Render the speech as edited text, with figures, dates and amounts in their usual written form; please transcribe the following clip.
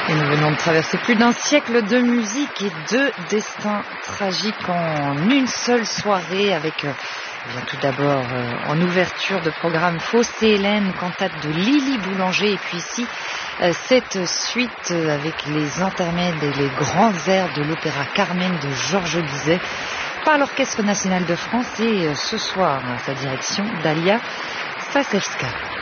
Et nous venons de traverser plus d'un siècle de musique et deux destins tragiques en une seule soirée avec tout d'abord en ouverture de programme Faust et Hélène, cantate de Lily Boulanger, et puis ici cette suite avec les intermèdes et les grands airs de l'opéra Carmen de Georges Bizet par l'Orchestre national de France et ce soir à sa direction Dalia Fasevska.